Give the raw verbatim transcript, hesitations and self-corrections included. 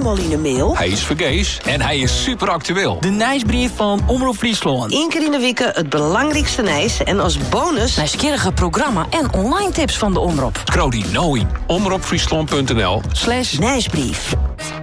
allemaal in de mail? Hij is vergees en hij is super actueel. De nieuwsbrief van Omroep Friesland. Eén keer in de week het belangrijkste nieuws en als bonus... nieuwsgierige programma en online tips van de Omroep. Scroll die nou in omroepfriesland punt n l Slash nieuwsbrief.